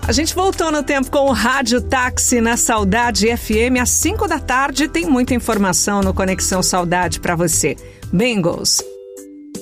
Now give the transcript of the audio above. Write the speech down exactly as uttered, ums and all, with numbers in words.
A gente voltou no tempo com o Rádio Táxi na Saudade F M. Às cinco da tarde tem muita informação no Conexão Saudade para você. Bengals.